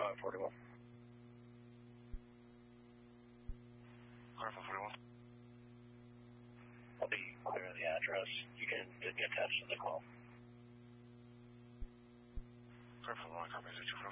41. Clarify 41. I'll be clearing the address. You can get attached to the call. Clarify 1, copy 2